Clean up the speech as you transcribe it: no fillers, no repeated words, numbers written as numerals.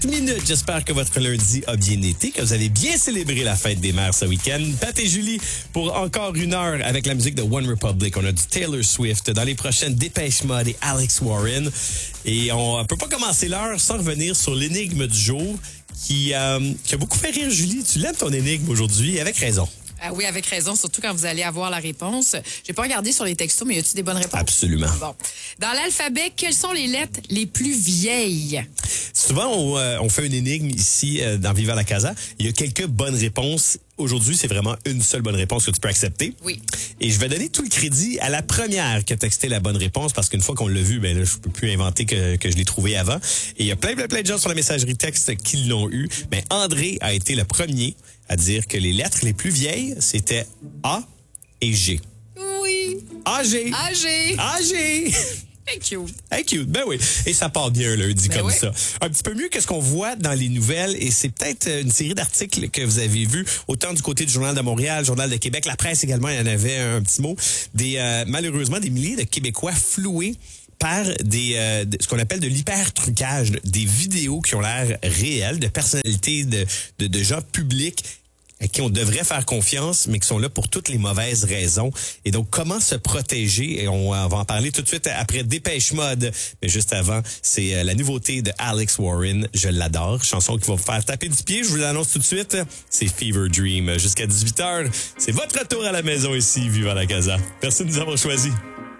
Minutes. J'espère que votre lundi a bien été, que vous avez bien célébré la fête des mères ce week-end. Pat et Julie pour encore une heure avec la musique de One Republic. On a du Taylor Swift. Dans les prochaines, Dépêche Mode et Alex Warren. Et on peut pas commencer l'heure sans revenir sur l'énigme du jour qui a beaucoup fait rire Julie. Tu l'aimes ton énigme aujourd'hui, avec raison. Ah oui, avec raison, surtout quand vous allez avoir la réponse. J'ai pas regardé sur les textos, mais y a-t-il des bonnes réponses? Absolument. Bon. Dans l'alphabet, quelles sont les lettres les plus vieilles? Souvent, on fait une énigme ici dans Viva la Casa. Il y a quelques bonnes réponses. Aujourd'hui, c'est vraiment une seule bonne réponse que tu peux accepter. Oui. Et je vais donner tout le crédit à la première qui a texté la bonne réponse parce qu'une fois qu'on l'a vu, ben là, je peux plus inventer que je l'ai trouvé avant. Et il y a plein de gens sur la messagerie texte qui l'ont eu. Mais André a été le premier à dire que les lettres les plus vieilles, c'était A et G. Oui. A-G. AG. A-G. Hey, cute. Hey, cute. Ben oui. Et ça part bien lundi comme oui. ça. Un petit peu mieux que ce qu'on voit dans les nouvelles. Et c'est peut-être une série d'articles que vous avez vus, autant du côté du Journal de Montréal, Journal de Québec, la presse également, il y en avait un petit mot. Malheureusement, des milliers de Québécois floués par ce qu'on appelle de l'hyper-trucage, des vidéos qui ont l'air réelles, de personnalités, de gens publics à qui on devrait faire confiance, mais qui sont là pour toutes les mauvaises raisons. Et donc, comment se protéger? Et on va en parler tout de suite après Dépêche Mode. Mais juste avant, c'est la nouveauté de Alex Warren. Je l'adore. Chanson qui va vous faire taper du pied. Je vous l'annonce tout de suite. C'est Fever Dream. Jusqu'à 18h. C'est votre retour à la maison ici, Viva la Casa. Merci de nous avoir choisis.